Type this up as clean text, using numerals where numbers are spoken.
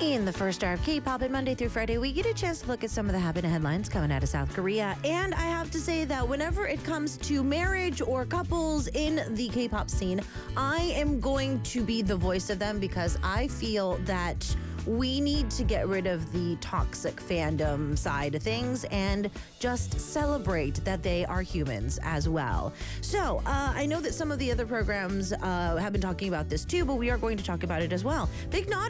In the first hour of K-pop, and Monday through Friday, we get a chance to look at some of the happening headlines coming out of South Korea. And I have to say that whenever it comes to marriage or couples in the K-pop scene, I am going to be the voice of them because I feel that we need to get rid of the toxic fandom side of things and just celebrate that they are humans as well. So I know that some of the other programs have been talking about this too, but we are going to talk about it as well. Big Naughty